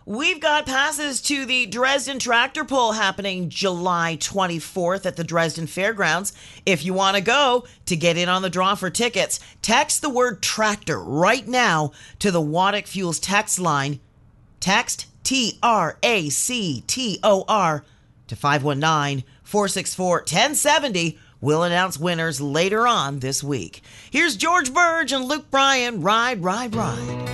We've got passes to the Dresden Tractor Pull happening July 24th at the Dresden Fairgrounds. If you want to go to get in on the draw for tickets, text the word tractor right now to the Waddick Fuels text line. Text TRACTOR to 519-464-1070. We'll announce winners later on this week. Here's George Burge and Luke Bryan. Ride, ride, ride.